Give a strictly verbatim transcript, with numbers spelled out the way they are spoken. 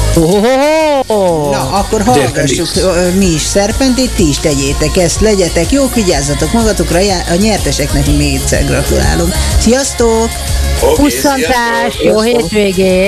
Oh, Na, akkor hallgassuk mi is szerpentét, ti is tegyétek ezt, legyetek jók, vigyázzatok magatokra, a nyerteseknek még egyszer gratulálunk. Sziasztok! Okay, pusztantás, jó hétvégét!